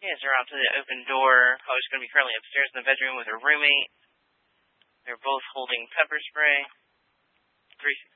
Yes, they're out to the open door. Chloe's going to be currently upstairs in the bedroom with her roommate. They're both holding pepper spray. 316.